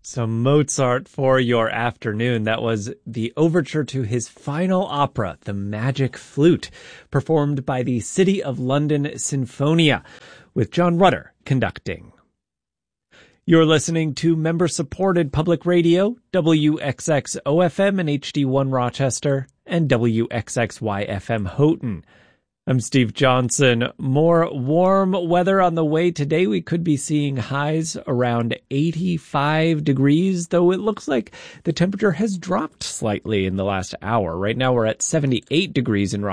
So Mozart for your afternoon. That was the overture to his final opera, The Magic Flute, performed by the City of London Sinfonia, with John Rutter conducting. You're listening to member-supported public radio, WXXO-FM and HD1 Rochester, and WXXY-FM Houghton. I'm Steve Johnson. More warm weather on the way today. We could be seeing highs around 85 degrees, though it looks like the temperature has dropped slightly in the last hour. Right now we're at 78 degrees in Rochester.